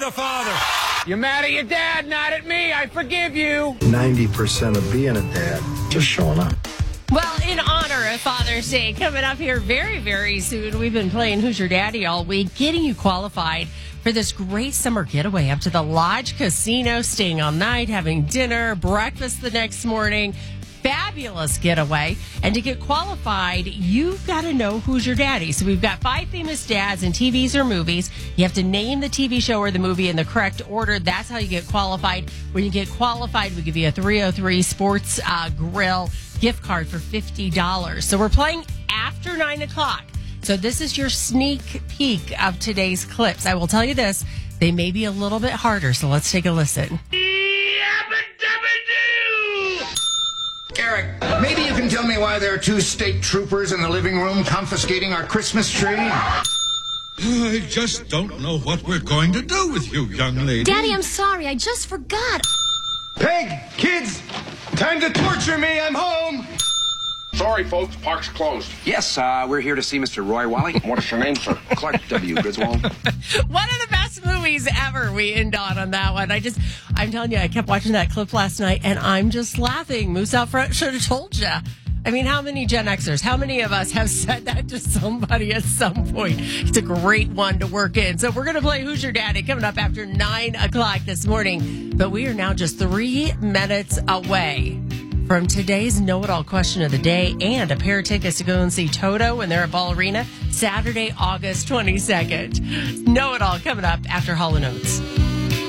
the father. You're mad at your dad, not at me. I forgive you. 90% of being a dad, just showing up. Well, in honor of Father's Day, coming up here very, very soon, we've been playing Who's Your Daddy all week, getting you qualified for this great summer getaway up to the Lodge Casino, staying all night, having dinner, breakfast the next morning. Fabulous getaway. And to get qualified, you've got to know who's your daddy. So we've got 5 famous dads in TVs or movies. You have to name the TV show or the movie in the correct order. That's how you get qualified. When you get qualified, we give you a 303 Sports Grill gift card for $50. So we're playing after 9 o'clock. So this is your sneak peek of today's clips. I will tell you this, they may be a little bit harder. So let's take a listen. Eric, maybe you can tell me why there are 2 state troopers in the living room confiscating our Christmas tree? I just don't know what we're going to do with you, young lady. Daddy, I'm sorry. I just forgot. Peg, kids, time to torture me. I'm home. Sorry, folks, park's closed. Yes, we're here to see Mr. Roy Wally. What's your name, sir? Clark W. Griswold. One of the best movies ever we end on that one. I'm telling you, I kept watching that clip last night, and I'm just laughing. Moose out front should have told you. I mean, how many Gen Xers, how many of us have said that to somebody at some point? It's a great one to work in. So we're going to play Who's Your Daddy coming up after 9 o'clock this morning. But we are now just 3 minutes away from today's know-it-all question of the day and a pair of tickets to go and see Toto when they're at Ball Arena Saturday, August 22nd. Know-it-all coming up after Hall & Oates.